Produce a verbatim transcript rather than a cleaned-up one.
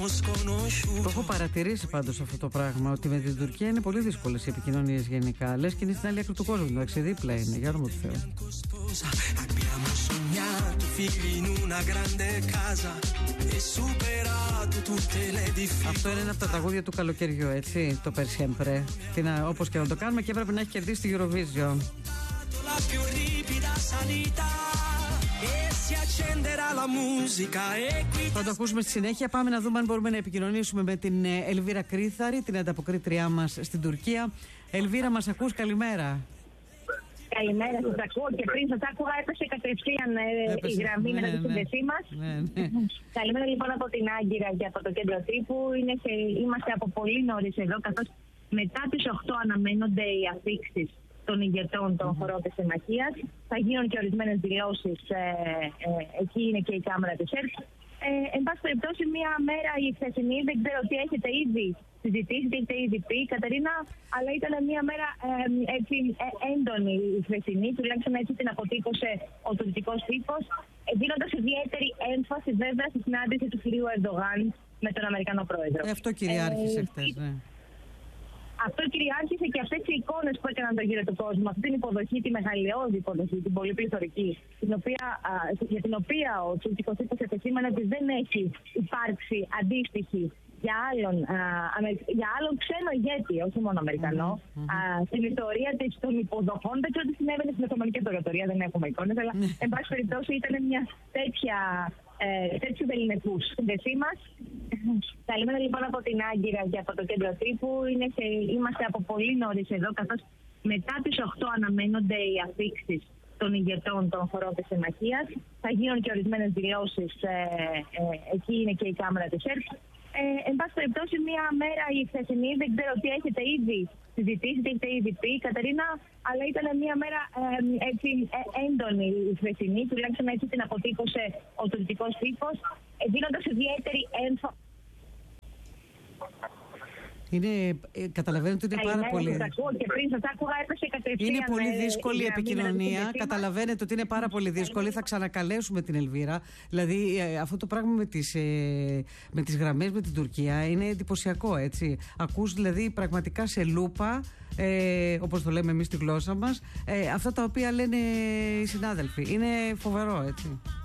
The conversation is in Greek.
Το έχω παρατηρήσει πάντως αυτό το πράγμα, ότι με την Τουρκία είναι πολύ δύσκολες οι επικοινωνίες γενικά. Λες και είναι στην άλλη άκρη του κόσμου, εντάξει, δίπλα είναι, για όνομα του Θεού. Αυτό είναι ένα από τα τραγούδια του καλοκαιριού, έτσι, το Per Sempre. Όπως και να το κάνουμε, και έπρεπε να έχει κερδίσει τη Eurovision. Θα το ακούσουμε στη συνέχεια. Πάμε να δούμε αν μπορούμε να επικοινωνήσουμε με την Ελβίρα Κρίθαρη, την ανταποκρίτριά μας στην Τουρκία. Ελβίρα, μας ακούς? Καλημέρα. Καλημέρα, σας ακούω και πριν σας άκουγα έπεσε κατευθείαν ε, η γραμμή μετά ναι, τη σύνδεσή ναι, μας. Ναι, ναι. Καλημέρα λοιπόν από την Άγκυρα και από το κέντρο τύπου. Είναι σε, είμαστε από πολύ νωρίς εδώ, καθώς μετά τις οκτώ αναμένονται οι αφίξεις των ηγετών των χωρών της Συμμαχίας. Θα γίνουν και ορισμένες δηλώσεις, ε, ε, εκεί είναι και η κάμερα της ΕΡΤ. Ε, εν πάση περιπτώσει, μία μέρα η χθεσινή, δεν ξέρω τι έχετε ήδη συζητήσει, τι έχετε ήδη πει, Κατερίνα, αλλά ήταν μία μέρα ε, έτσι, ε, έντονη η χθεσινή, τουλάχιστον έτσι την αποτύπωσε ο τουρκικός τύπος, ε, δίνοντας ιδιαίτερη έμφαση βέβαια στη συνάντηση του κυρίου Ερντογάν με τον Αμερικανό πρόεδρο. Ε, αυτό κυριάρχησε ε, χθες, ναι. Αυτό κυριάρχησε και αυτές οι εικόνες που έκαναν το γύρο του κόσμου, αυτή την υποδοχή, τη μεγαλειώδη υποδοχή, την πολύ πληθωρική, την οποία, α, για την οποία ο τουρκικός τύπος επεσήμανε ότι δεν έχει υπάρξει αντίστοιχη για άλλον, α, για άλλον ξένο ηγέτη, όχι μόνο Αμερικανό, mm-hmm. α, στην ιστορία της, των υποδοχών. Δεν ξέρω τι συνέβαινε στην Οθωμανική Αυτοκρατορία, δεν έχουμε εικόνες, αλλά εν πάση περιπτώσει ήταν μια τέτοια. Ε, τέτοιου ελληνικού συνδεσί μας. Καλημέρα λοιπόν από την Άγκυρα και από το κέντρο τύπου. Είναι σε, είμαστε από πολύ νωρίς εδώ, καθώς μετά τις οκτώ αναμένονται οι αφίξεις των ηγετών των χωρών της Συμμαχίας. Θα γίνουν και ορισμένες δηλώσεις, ε, ε, εκεί είναι και η κάμερα της ΕΡΤ. Ε, εν πάση περιπτώσει, μία μέρα η χθεσινή, δεν ξέρω τι έχετε ήδη συζητήσει, τι έχετε ήδη πει, Κατερίνα, αλλά ήταν μία μέρα ε, έτσι, ε, έντονη η χθεσινή, τουλάχιστον έτσι την αποτύπωσε ο τουρκικός τύπος, ε, δίνοντας ιδιαίτερη έμφαση. Είναι, ε, καταλαβαίνετε ότι είναι πάρα πολύ. Και πριν σας άκουγα, έπεσε κατευθείαν. Είναι πολύ δύσκολη η επικοινωνία. Καταλαβαίνετε ότι είναι πάρα πολύ δύσκολη. Θα ξανακαλέσουμε την Ελβίρα. Δηλαδή, ε, αυτό το πράγμα με τις, ε, με τις γραμμές με την Τουρκία είναι εντυπωσιακό, έτσι. Ακούς δηλαδή πραγματικά σε λούπα, ε, όπως το λέμε εμείς στη γλώσσα μας, ε, αυτά τα οποία λένε οι συνάδελφοι. Είναι φοβερό, έτσι.